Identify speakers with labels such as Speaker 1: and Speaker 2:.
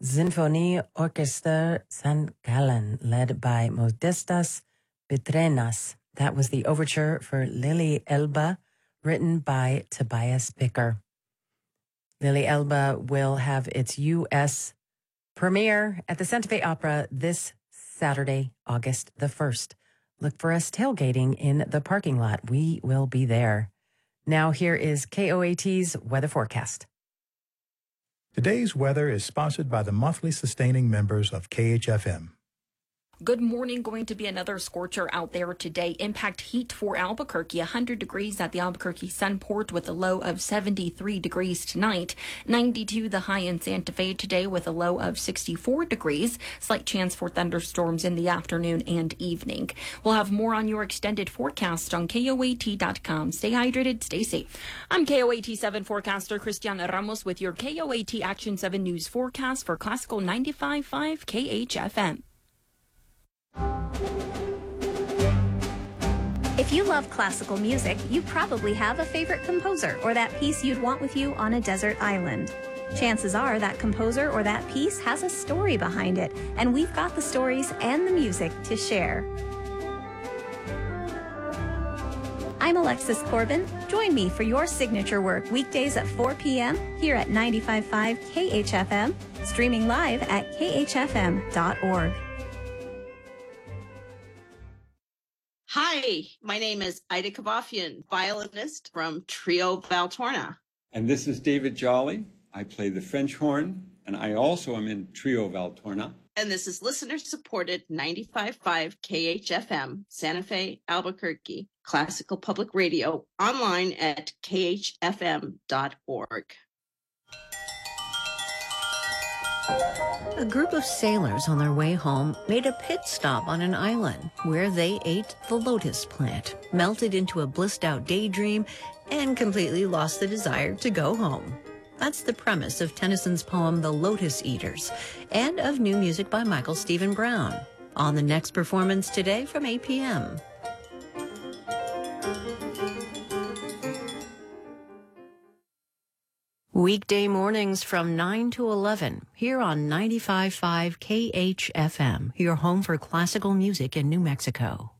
Speaker 1: Sinfonie Orchestra San Gallen, led by Modestas Pitrenas. That was the overture for Lili Elba, written by Tobias Bicker. Lili Elba will have its U.S. premiere at the Santa Fe Opera this Saturday, August the 1st. Look for us tailgating in the parking lot. We will be there. Now here is KOAT's weather forecast.
Speaker 2: Today's weather is sponsored by the monthly sustaining members of KHFM.
Speaker 3: Good morning. Going to be another scorcher out there today. Impact heat for Albuquerque, 100 degrees at the Albuquerque Sunport with a low of 73 degrees tonight. 92 the high in Santa Fe today with a low of 64 degrees. Slight chance for thunderstorms in the afternoon and evening. We'll have more on your extended forecast on KOAT.com. Stay hydrated, stay safe. I'm KOAT 7 forecaster Cristiana Ramos with your KOAT Action 7 News forecast for Classical 95.5 KHFM.
Speaker 4: If you love classical music, you probably have a favorite composer or that piece you'd want with you on a desert island. Chances are that composer or that piece has a story behind it, and we've got the stories and the music to share. I'm Alexis Corbin. Join me for your signature work weekdays at 4 p.m. here at 95.5 KHFM, streaming live at khfm.org.
Speaker 5: Hi, my name is Ida Kavafian, violinist from Trio Valtorna.
Speaker 6: And this is David Jolly. I play the French horn, and I also am in Trio Valtorna.
Speaker 5: And this is listener-supported 95.5 KHFM, Santa Fe, Albuquerque, classical public radio, online at khfm.org.
Speaker 7: A group of sailors on their way home made a pit stop on an island where they ate the lotus plant, melted into a blissed-out daydream, and completely lost the desire to go home. That's the premise of Tennyson's poem The Lotus Eaters, and of new music by Michael Stephen Brown, on the next performance today from 8 p.m. Weekday mornings from 9 to 11, here on 95.5 KHFM, your home for classical music in New Mexico.